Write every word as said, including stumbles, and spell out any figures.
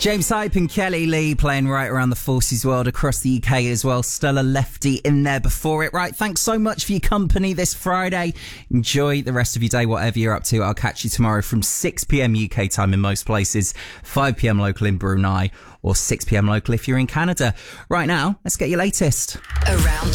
James Hype and Kelly Lee playing right around the Forces world across the U K as well. Still a lefty in there before it. Right, thanks so much for your company this Friday. Enjoy the rest of your day, whatever you're up to. I'll catch you tomorrow from six p.m. U K time in most places, five p.m. local in Brunei, or six p.m. local if you're in Canada. Right now, let's get your latest. Around